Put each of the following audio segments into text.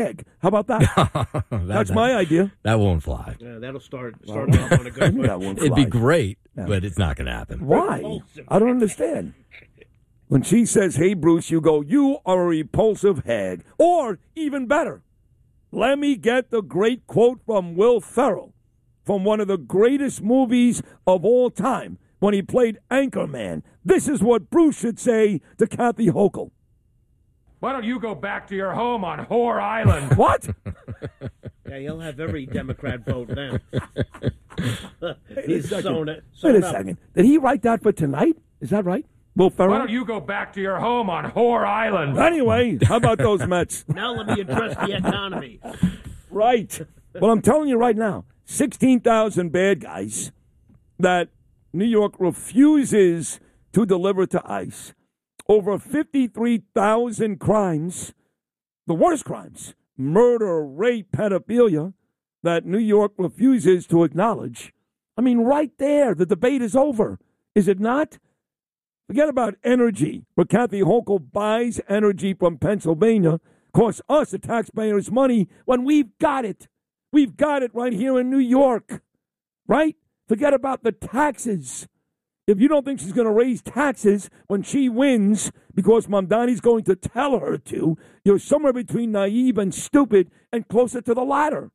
egg. How about that? That's my idea. That won't fly. Yeah, that'll start off on a good That won't It'd fly. be great, but it's not going to happen. Why? I don't understand. When she says, hey, Bruce, you go, you are a repulsive hag. Or, even better, let me get the great quote from Will Ferrell from one of the greatest movies of all time when he played Anchorman. This is what Bruce should say to Kathy Hochul. Why don't you go back to your home on Whore Island? What? Yeah, he'll have every Democrat vote then. He's Wait sewn a up. second. Did he write that for tonight? Is that right? Will Ferrell? Why don't you go back to your home on Whore Island? Anyway, how about those Mets? Now let me address the economy. Right. Well, I'm telling you right now, 16,000 bad guys that New York refuses to deliver to ICE. Over 53,000 crimes, the worst crimes, murder, rape, pedophilia, that New York refuses to acknowledge. I mean, right there, the debate is over. Is it not? Forget about energy, where Kathy Hochul buys energy from Pennsylvania, costs us, the taxpayers, money when we've got it. We've got it right here in New York, right? Forget about the taxes. If you don't think she's going to raise taxes when she wins because Mamdani's going to tell her to, you're somewhere between naive and stupid and closer to the latter.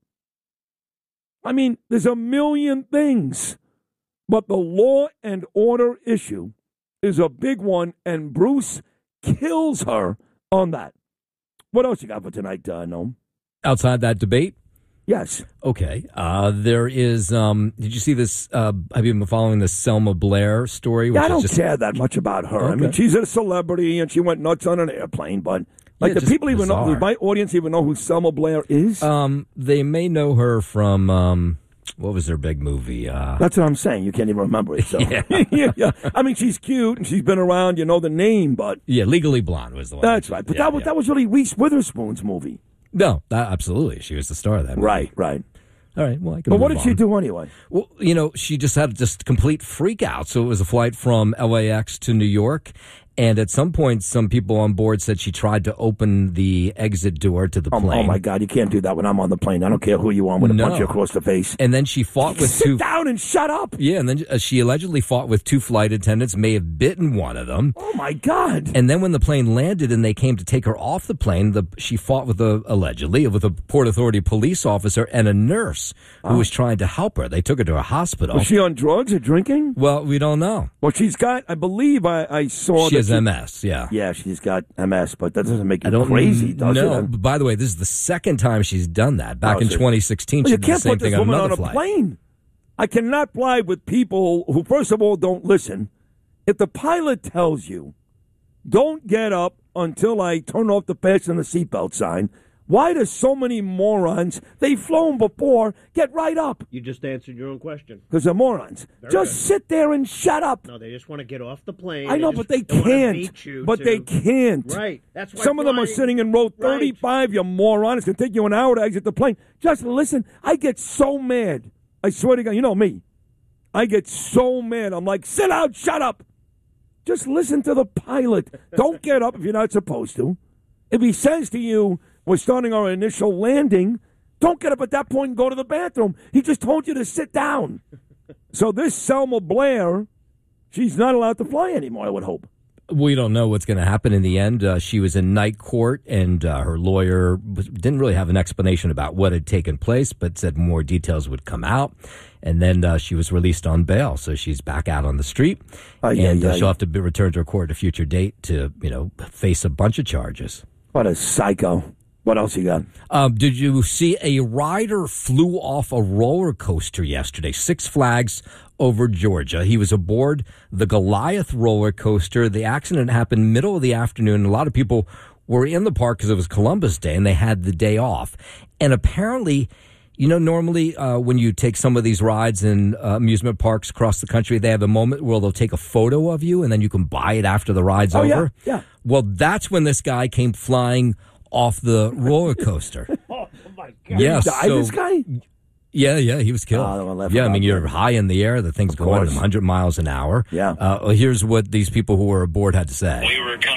I mean, there's a million things, but the law and order issue is a big one, and Bruce kills her on that. What else you got for tonight, Noam? Outside that debate? Yes. Okay. There is, did you see this, have you been following the Selma Blair story? Yeah, I don't care that much about her. Okay. I mean, she's a celebrity, and she went nuts on an airplane, but like, Yeah, do people even know, bizarre. does my audience even know who Selma Blair is? They may know her from, what was their big movie? That's what I'm saying. You can't even remember it. So. Yeah. Yeah. I mean, she's cute, and she's been around. You know the name, but... Yeah, Legally Blonde was the one. That's right. But that was really Reese Witherspoon's movie. No, absolutely. She was the star of that movie. Right. All right, well, I can But what move did she on. do anyway? Well, she just had just complete freak out. So it was a flight from LAX to New York. And at some point, some people on board said she tried to open the exit door to the plane. Oh, my God. You can't do that when I'm on the plane. I don't care who you are. I'm going to punch you across the face. And then she fought with Sit down and shut up. Yeah, and then she allegedly fought with two flight attendants, may have bitten one of them. Oh, my God. And then when the plane landed and they came to take her off the plane, she fought with allegedly with a Port Authority police officer and a nurse who was trying to help her. They took her to a hospital. Was she on drugs or drinking? Well, we don't know. Well, she's got, I believe I saw She that has MS, yeah. Yeah, she's got MS, but that doesn't make you crazy, does it? No, by the way, this is the second time she's done that. Back in 2016, Well, she you did the can't same put this thing on woman another on a flight. plane. I cannot fly with people who, first of all, don't listen. If the pilot tells you, don't get up until I turn off the fasten the seatbelt sign, why do so many morons, they've flown before, get right up? You just answered your own question. Because they're morons. Just sit there and shut up. No, they just want to get off the plane. I know, but they wanna can't. beat you But they can't. Right. That's why Some of them are sitting in row 35, you moron. It's going to take you an hour to exit the plane. Just listen. I get so mad. I swear to God, you know me. I get so mad. I'm like, sit down, shut up. Just listen to the pilot. Don't get up if you're not supposed to. If he says to you, we're starting our initial landing, don't get up at that point and go to the bathroom. He just told you to sit down. So this Selma Blair, she's not allowed to fly anymore, I would hope. We don't know what's going to happen in the end. She was in night court, and her lawyer didn't really have an explanation about what had taken place, but said more details would come out. And then she was released on bail, so she's back out on the street. She'll have to be returned to her court at a future date to, face a bunch of charges. What a psycho. What else you got? Did you see a rider flew off a roller coaster yesterday, Six Flags over Georgia? He was aboard the Goliath roller coaster. The accident happened middle of the afternoon. A lot of people were in the park because it was Columbus Day and they had the day off. And apparently, normally when you take some of these rides in amusement parks across the country, they have a moment where they'll take a photo of you and then you can buy it after the ride's over. Yeah. Well, that's when this guy came flying off the roller coaster. Oh, my God. Yeah, Died this guy? Yeah, he was killed. I mean, you're high in the air. The thing's going at 100 miles an hour. Yeah. Here's what these people who were aboard had to say. We were coming